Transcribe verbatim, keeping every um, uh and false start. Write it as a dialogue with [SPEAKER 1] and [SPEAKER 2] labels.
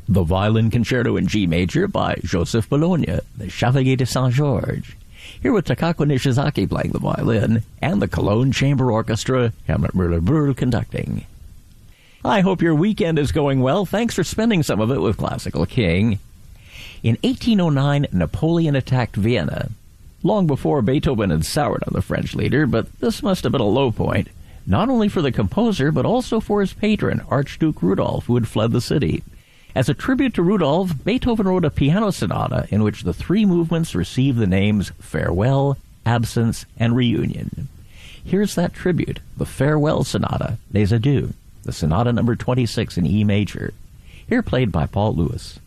[SPEAKER 1] The Violin Concerto in G major by Joseph Bologna, the Chevalier de Saint-Georges. Here with Takako Nishizaki playing the violin, and the Cologne Chamber Orchestra, Helmut Müller-Brühl conducting. I hope your weekend is going well. Thanks for spending some of it with Classical King. In eighteen oh nine, Napoleon attacked Vienna. Long before Beethoven had soured on the French leader, but this must have been a low point, not only for the composer, but also for his patron, Archduke Rudolf, who had fled the city. As a tribute to Rudolf, Beethoven wrote a piano sonata in which the three movements receive the names Farewell, Absence, and Reunion. Here's that tribute, the Farewell Sonata, Les Adieux, the Sonata number twenty-six in E major, here played by Paul Lewis.